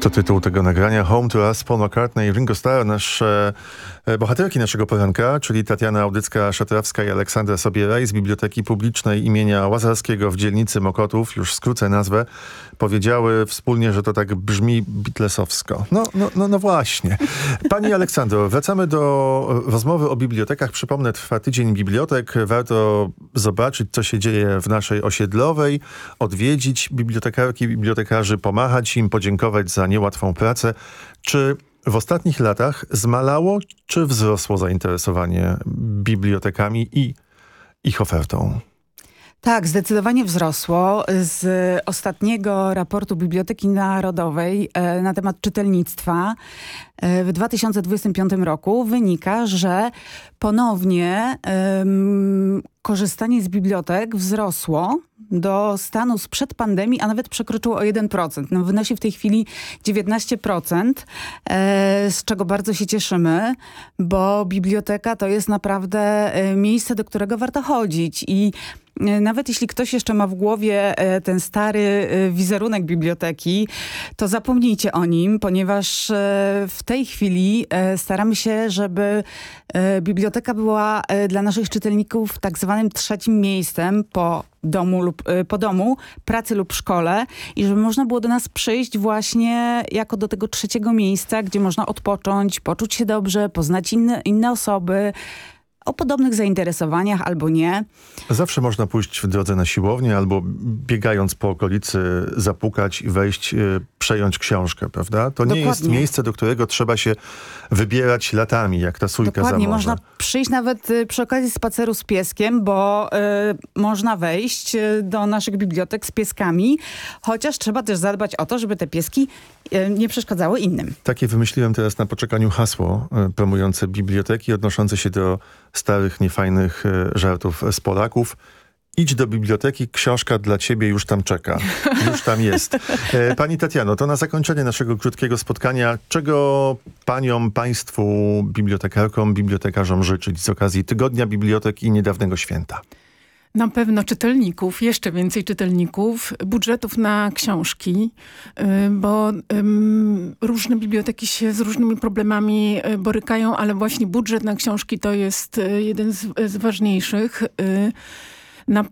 to tytuł tego nagrania. Home to Us, Paul McCartney i Ringo Starr, nasze bohaterki naszego poranka, czyli Tatiana Audycka-Szatrawska i Aleksandra Sobieraj z Biblioteki Publicznej imienia Łazarskiego w dzielnicy Mokotów, już skrócę nazwę, powiedziały wspólnie, że to tak brzmi beatlesowsko. No właśnie. Pani Aleksandro, wracamy do rozmowy o bibliotekach. Przypomnę, trwa tydzień bibliotek. Warto zobaczyć, co się dzieje w naszej osiedlowej, odwiedzić bibliotekarki, bibliotekarzy, pomachać im, podziękować za niełatwą pracę. Czy w ostatnich latach zmalało, czy wzrosło zainteresowanie bibliotekami i ich ofertą? Tak, zdecydowanie wzrosło. Z ostatniego raportu Biblioteki Narodowej na temat czytelnictwa w 2025 roku wynika, że ponownie korzystanie z bibliotek wzrosło do stanu sprzed pandemii, a nawet przekroczyło o 1%. No, wynosi w tej chwili 19%, z czego bardzo się cieszymy, bo biblioteka to jest naprawdę miejsce, do którego warto chodzić i nawet jeśli ktoś jeszcze ma w głowie ten stary wizerunek biblioteki, to zapomnijcie o nim, ponieważ w tej chwili staramy się, żeby biblioteka była dla naszych czytelników tak zwanym trzecim miejscem po domu, pracy lub szkole i żeby można było do nas przyjść właśnie jako do tego trzeciego miejsca, gdzie można odpocząć, poczuć się dobrze, poznać inne osoby, o podobnych zainteresowaniach albo nie. Zawsze można pójść w drodze na siłownię albo biegając po okolicy zapukać i wejść, przejąć książkę, prawda? To nie jest miejsce, do którego trzeba się wybierać latami, jak ta sójka za morze. Dokładnie, można przyjść nawet przy okazji spaceru z pieskiem, bo można wejść do naszych bibliotek z pieskami, chociaż trzeba też zadbać o to, żeby te pieski nie przeszkadzały innym. Takie wymyśliłem teraz na poczekaniu hasło promujące biblioteki, odnoszące się do starych, niefajnych żartów z Polaków. Idź do biblioteki, książka dla ciebie już tam czeka. Już tam jest. Pani Tatiano, to na zakończenie naszego krótkiego spotkania, czego paniom, państwu, bibliotekarkom, bibliotekarzom życzyć z okazji Tygodnia Bibliotek i niedawnego święta? Na pewno czytelników, jeszcze więcej czytelników, budżetów na książki, bo różne biblioteki się z różnymi problemami borykają, ale właśnie budżet na książki to jest jeden z ważniejszych.